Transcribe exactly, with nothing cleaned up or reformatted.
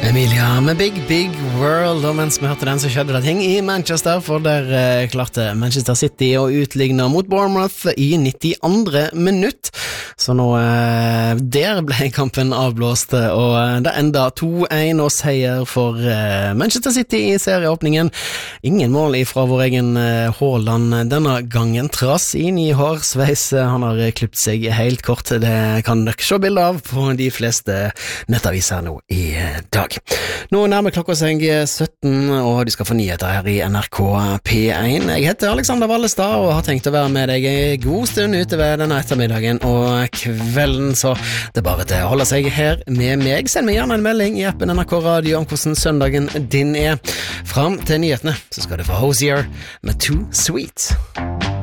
Emilia med Big Big World, og mens vi hørte den så skjedde det ting i Manchester, for der eh, klarte Manchester City å utligne mot Bournemouth i nittiandre minutt. Så nå eh, der ble kampen avblåst, og det enda to-en og seier for eh, Manchester City i serieåpningen. Ingen mål ifra vår egen eh, Haaland denne gangen, trass i ny hårsveis. Han har klippet seg helt kort, det kan dere se bilder av på de fleste nettaviser nå i dag. Nå nærmer klokka seg sytten, og du skal få nyheter her i N R K P én. Jeg heter Alexander Wallestad og har tenkt å være med deg en god stund utover denne ettermiddagen og kvelden, så det er bare til å holde seg her med meg. Send meg gjerne en melding i appen N R K Radio om hvordan søndagen din er. Fram til nyhetene så skal du få Hosier med Too Sweet.